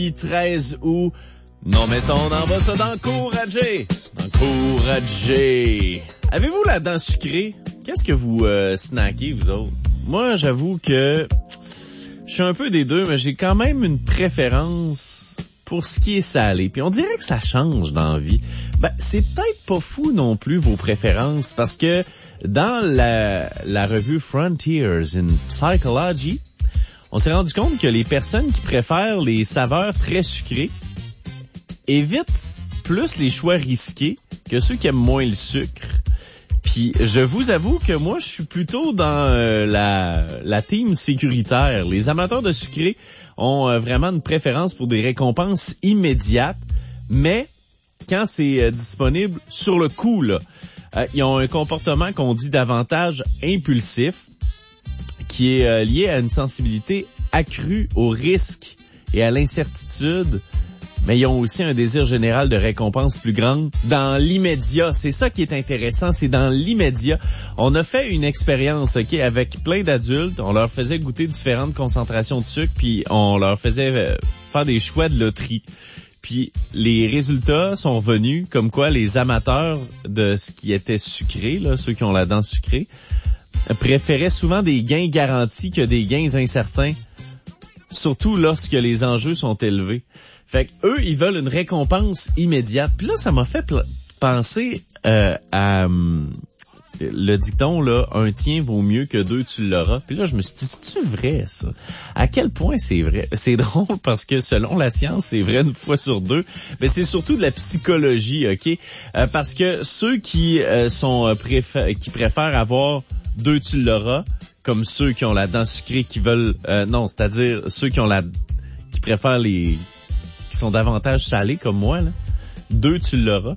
13 août. Non, mais ça, on envoie ça d'encourager. D'encourager. Avez-vous la dent sucrée? Qu'est-ce que vous snackez, vous autres? Moi, j'avoue que je suis un peu des deux, mais j'ai quand même une préférence pour ce qui est salé. Puis on dirait que ça change dans la vie. C'est peut-être pas fou non plus, vos préférences, parce que dans la revue Frontiers in Psychology, on s'est rendu compte que les personnes qui préfèrent les saveurs très sucrées évitent plus les choix risqués que ceux qui aiment moins le sucre. Puis je vous avoue que moi, je suis plutôt dans la team sécuritaire. Les amateurs de sucré ont vraiment une préférence pour des récompenses immédiates, mais quand c'est disponible sur le coup, là, ils ont un comportement qu'on dit davantage impulsif, qui est lié à une sensibilité accrue au risque et à l'incertitude, mais ils ont aussi un désir général de récompense plus grande dans l'immédiat. C'est ça qui est intéressant, c'est dans l'immédiat. On a fait une expérience, avec plein d'adultes. On leur faisait goûter différentes concentrations de sucre, puis on leur faisait faire des choix de loterie. Puis les résultats sont venus comme quoi les amateurs de ce qui était sucré, là, ceux qui ont la dent sucrée, préféraient souvent des gains garantis que des gains incertains, surtout lorsque les enjeux sont élevés. Fait que eux, ils veulent une récompense immédiate. Puis là, ça m'a fait penser à le dicton, là, un tien vaut mieux que deux, tu l'auras. Puis là, je me suis dit, c'est-tu vrai, ça? À quel point c'est vrai? C'est drôle parce que selon la science, c'est vrai une fois sur deux. Mais c'est surtout de la psychologie, OK? Parce que ceux qui qui préfèrent avoir deux, tu l'auras, comme ceux qui ont la dent sucrée qui veulent... c'est-à-dire ceux qui préfèrent qui sont davantage salés comme moi, là. Deux, tu l'auras.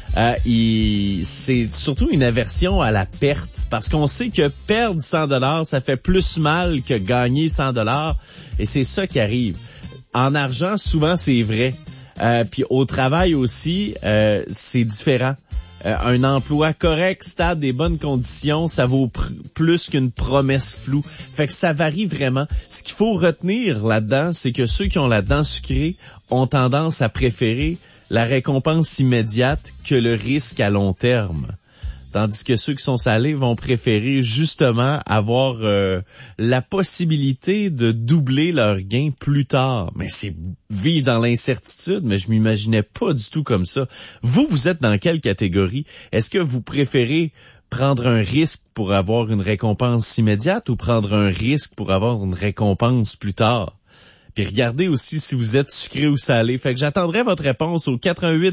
C'est surtout une aversion à la perte, parce qu'on sait que perdre 100$, ça fait plus mal que gagner 100$, et c'est ça qui arrive. En argent, souvent, c'est vrai. Puis au travail aussi, c'est différent. Un emploi correct, stable, des bonnes conditions, ça vaut plus qu'une promesse floue. Fait que ça varie vraiment. Ce qu'il faut retenir là-dedans, c'est que ceux qui ont la dent sucrée ont tendance à préférer la récompense immédiate que le risque à long terme. Tandis que ceux qui sont salés vont préférer justement avoir la possibilité de doubler leur gain plus tard. Mais c'est vivre dans l'incertitude, mais je m'imaginais pas du tout comme ça. Vous êtes dans quelle catégorie? Est-ce que vous préférez prendre un risque pour avoir une récompense immédiate ou prendre un risque pour avoir une récompense plus tard? Puis regardez aussi si vous êtes sucré ou salé. Fait que j'attendrai votre réponse au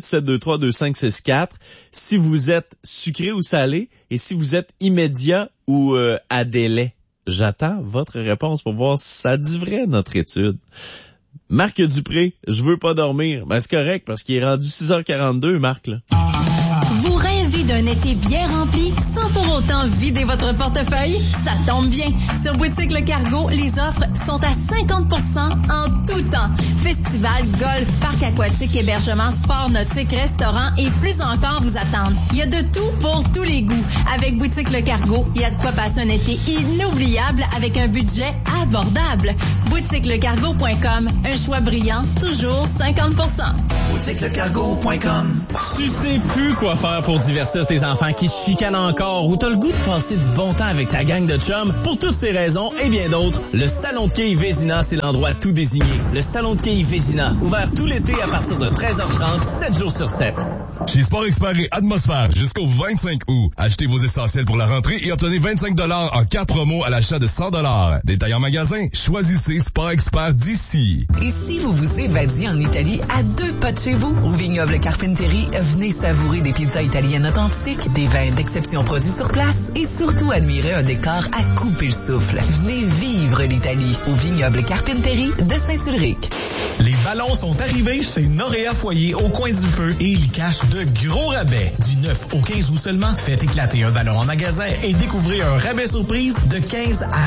418-723-2564 si vous êtes sucré ou salé et si vous êtes immédiat ou à délai. J'attends votre réponse pour voir si ça dit vrai, notre étude. Marc Dupré, je veux pas dormir. Ben c'est correct parce qu'il est rendu 6h42, Marc, là. Vous rêvez d'un été bien rempli sans pour autant vider votre portefeuille? Ça tombe bien. Sur Boutique Le Cargo, les offres sont à 50% en tout temps. Festival, golf, parc aquatique, hébergement, sport nautique, restaurant et plus encore vous attendent. Il y a de tout pour tous les goûts. Avec Boutique Le Cargo, il y a de quoi passer un été inoubliable avec un budget abordable. BoutiqueLecargo.com, un choix brillant, toujours 50%. BoutiqueLecargo.com. Tu sais plus quoi faire pour divertir tes enfants qui se chicanent encore ou t'as le goût de passer du bon temps avec ta gang de chums. Pour toutes ces raisons et bien d'autres, le Salon de quilles Vézina, c'est l'endroit tout désigné. Le Salon de quilles Vézina, ouvert tout l'été à partir de 13h30, 7 jours sur 7. Chez Sport Expert et Atmosphère, jusqu'au 25 août. Achetez vos essentiels pour la rentrée et obtenez 25$ en carte promo à l'achat de 100$. Détail en magasin, choisissez Sport Expert d'ici. Et si vous vous évadiez en Italie à 2 pas de chez vous, au Vignoble Carpentieri, venez savourer des pizzas italiennes authentiques, des vins d'exception produits sur place et surtout admirer un décor à couper le souffle. Venez vivre l'Italie au Vignoble Carpentieri de Saint-Ulrich. Les ballons sont arrivés chez Noréa Foyer au coin du feu et ils cachent de gros rabais. Du 9 au 15 août seulement, faites éclater un ballon en magasin et découvrez un rabais surprise de 15 à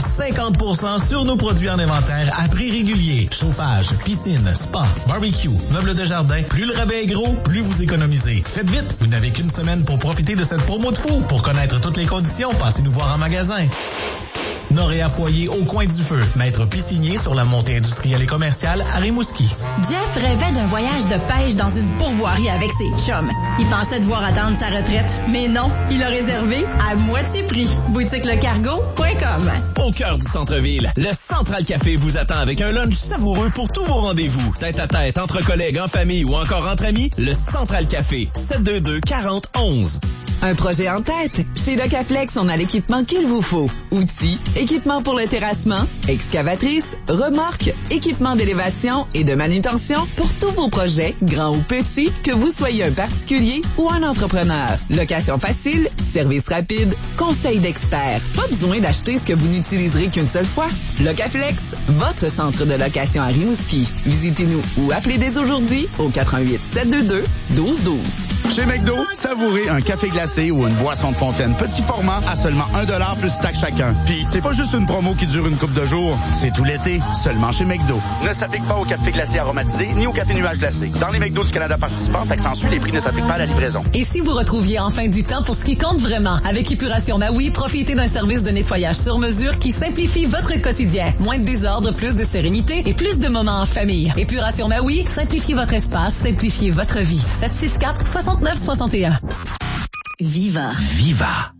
50% sur nos produits en inventaire à prix régulier. Chauffage, piscine, spa, barbecue, meubles de jardin. Plus le rabais est gros, plus vous économisez. Faites vite, vous n'avez qu'une semaine pour profiter de cette promo de fou. Pour connaître toutes les conditions, passez nous voir en magasin. Noréa Foyer au coin du feu. Maître piscinier sur la montée industrielle et commerciale à Rimouski. Jeff rêvait d'un voyage de pêche dans une pourvoirie avec ses chums. Il pensait devoir attendre sa retraite, mais non, il a réservé à moitié prix. boutiquelecargo.com. Au cœur du centre-ville, le Central Café vous attend avec un lunch savoureux pour tous vos rendez-vous. Tête à tête, entre collègues, en famille ou encore entre amis, le Central Café, 722-4011. Un projet en tête? Chez Locaflex, on a l'équipement qu'il vous faut. Outils, équipement pour le terrassement, excavatrice, remorque, équipement d'élévation et de manutention pour tous vos projets, grands ou petits, que vous soyez un particulier ou un entrepreneur. Location facile, service rapide, conseil d'experts. Pas besoin d'acheter ce que vous n'utiliserez qu'une seule fois. Locaflex, votre centre de location à Rimouski. Visitez-nous ou appelez dès aujourd'hui au 88 722 1212. Chez McDo, savourez un café glacé ou une boisson de fontaine petit format à seulement $1 plus taxe chacun. Puis c'est pas juste une promo qui dure une couple de jours, c'est tout l'été, seulement chez McDo. Ne s'applique pas au café glacé aromatisé ni au café nuage glacé. Dans les McDo du Canada participants, taxe en sus, les prix ne s'appliquent pas à la livraison. Et si vous retrouviez enfin du temps pour ce qui compte vraiment, avec Épuration Maui, profitez d'un service de nettoyage sur mesure qui simplifie votre quotidien. Moins de désordre, plus de sérénité et plus de moments en famille. Épuration Maui, simplifiez votre espace, simplifiez votre vie. 764-6961. Viva.